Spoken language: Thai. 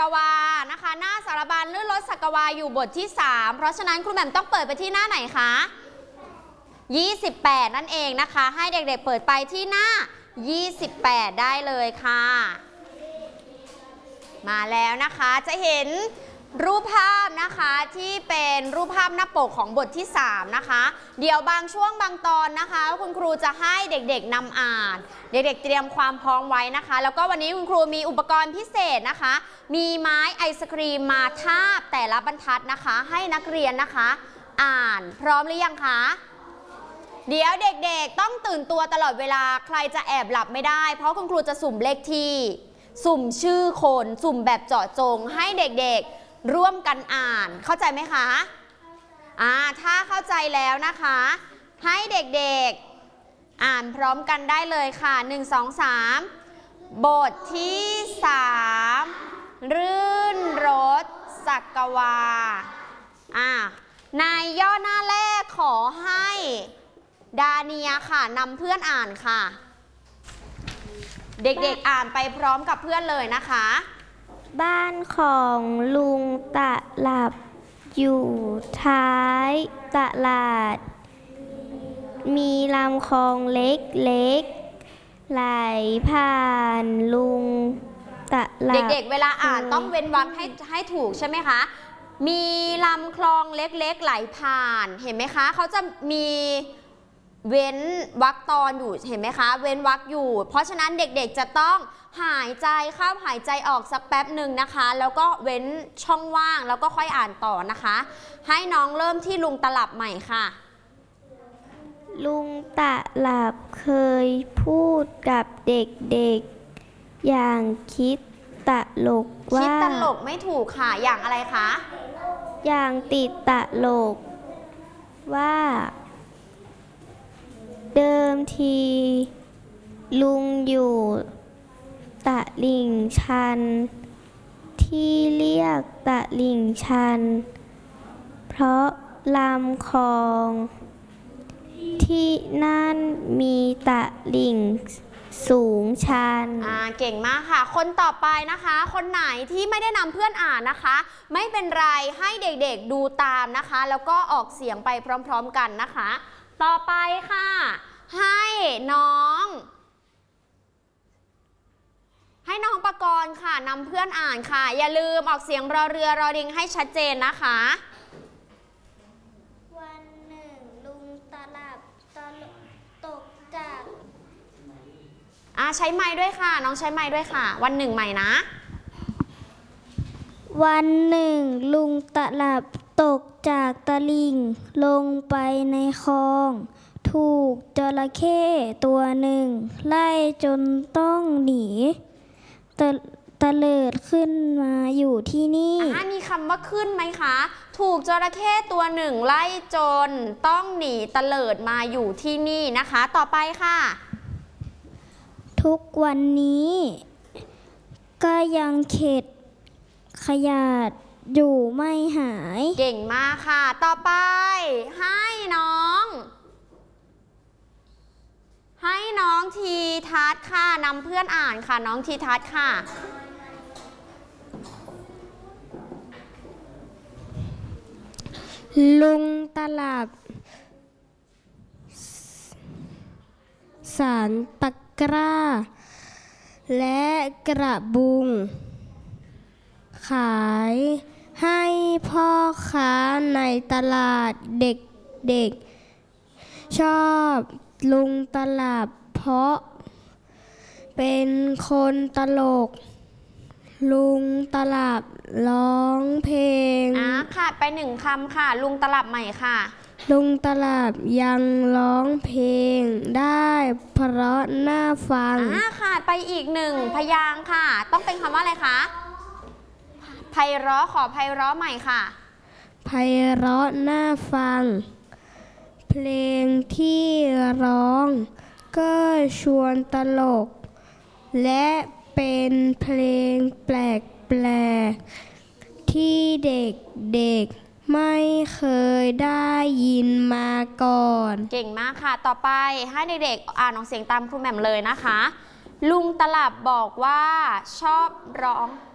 กวานะคะหน้าสารบัญลื่นรถสักวาอยู่บทที่3เพราะฉะนั้นครูแหม่มต้องเปิดไปที่หน้าไหนคะ28นั่นเองนะคะให้เด็กๆเปิดไปที่หน้า28ได้เลยค่ะมาแล้วนะคะจะเห็นรูปภาพนะคะที่เป็นรูปภาพหน้าปกของบทที่3นะคะเดี๋ยวบางช่วงบางตอนนะคะคุณครูจะให้เด็กๆนำอ่านเด็กๆเตรียมความพร้อมไว้นะคะแล้วก็วันนี้คุณครูมีอุปกรณ์พิเศษนะคะมีไม้ไอศครีมมาทาบแต่ละบรรทัดนะคะให้นักเรียนนะคะอ่านพร้อมหรือยังคะเดี๋ยวเด็กๆต้องตื่นตัวตลอดเวลาใครจะแอบหลับไม่ได้เพราะคุณครูจะสุ่มเลขที่สุ่มชื่อคนสุ่มแบบเจาะจงให้เด็กๆร่วมกันอ่านเข้าใจไหมคะถ้าเข้าใจแล้วนะคะให้เด็กๆอ่านพร้อมกันได้เลยค่ะ1 2 3บทที่3รื่นรถสักวาในย่อหน้าแรกขอให้ดาเนียค่ะนำเพื่อนอ่านค่ะเด็กๆอ่านไปพร้อมกับเพื่อนเลยนะคะบ้านของลุงตะหลับอยู่ท้ายตลาดมีลำคลองเล็กๆไหลผ่านลุงตะหลับเด็กๆเวลาอ่านต้องเว้นวรรคให้ถูกใช่ไหมคะมีลำคลองเล็กๆไหลผ่านเห็นไหมคะเขาจะมีเว้นวรรคตอนอยู่เห็นไหมคะเว้นวรรคอยู่เพราะฉะนั้นเด็กๆจะต้องหายใจเข้าหายใจออกสักแป๊บหนึ่งนะคะแล้วก็เว้นช่องว่างแล้วก็ค่อยอ่านต่อนะคะให้น้องเริ่มที่ลุงตลับใหม่ค่ะลุงตะหลับเคยพูดกับเด็กๆอย่างคิดตลกว่าคิดตลกไม่ถูกค่ะอย่างอะไรคะอย่างติดตลกว่าเดิมทีลุงอยู่ตลิ่งชันที่เรียกตลิ่งชันเพราะลำคลองที่นั่นมีตลิ่งสูงชันเก่งมากค่ะคนต่อไปนะคะคนไหนที่ไม่ได้นำเพื่อนอ่านนะคะไม่เป็นไรให้เด็กๆดูตามนะคะแล้วก็ออกเสียงไปพร้อมๆกันนะคะต่อไปค่ะให้น้องประกรณ์ค่ะนำเพื่อนอ่านค่ะอย่าลืมออกเสียงรอเรือรอลิงให้ชัดเจนนะคะวันหนึ่งลุงตะหลับตกจากใช้ไม้ด้วยค่ะน้องใช้ไม้ด้วยค่ะวันหนึ่งใหม่นะวันหนึ่งลุงตะหลับตกจากตลิ่งลงไปในคลองถูกจระเข้ตัวหนึ่งไล่จนต้องหนีตะเลิดขึ้นมาอยู่ที่นี่มีคำว่าขึ้นไหมคะถูกจระเข้ตัวหนึ่งไล่จนต้องหนีตะเลิดมาอยู่ที่นี่นะคะต่อไปค่ะทุกวันนี้ก็ยังเข็ดขยาดอยู่ไม่หายเก่งมากค่ะต่อไปให้น้องทีทัศน์ค่ะนำเพื่อนอ่านค่ะน้องทีทัศน์ค่ะลุงตะหลับสารตะกร้าและกระบุงขายให้พ่อค้าในตลาดเด็กๆชอบลุงตะหลับเพราะเป็นคนตลกลุงตะหลับร้องเพลงขาดไป1คำค่ะลุงตะหลับใหม่ค่ะลุงตะหลับยังร้องเพลงได้เพราะน่าฟังขาดไปอีก1พยางค์ค่ะต้องเป็นคำว่าอะไรคะไพเราะขอไพเราะใหม่ค่ะไพเราะน่าฟังเพลงที่ร้องก็ชวนตลกและเป็นเพลงแปลกๆที่เด็กๆไม่เคยได้ยินมาก่อนเก่งมากค่ะต่อไปให้เด็กๆอ่านออกเสียงตามครูแหม่มเลยนะคะลุงตลับบอกว่าชอบร้อง